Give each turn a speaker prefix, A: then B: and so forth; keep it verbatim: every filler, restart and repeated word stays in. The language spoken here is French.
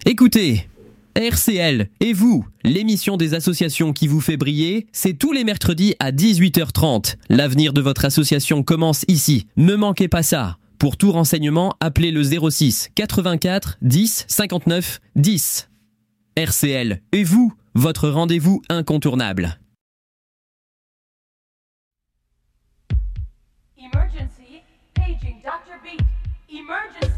A: Écoutez, R C L et vous, l'émission des associations qui vous fait briller, c'est tous les mercredis à dix-huit heures trente. L'avenir de votre association commence ici. Ne manquez pas ça. Pour tout renseignement, appelez le zéro six quatre-vingt-quatre dix cinquante-neuf dix. R C L et vous, votre rendez-vous incontournable.
B: Emergency, paging doctor Beat. Emergency.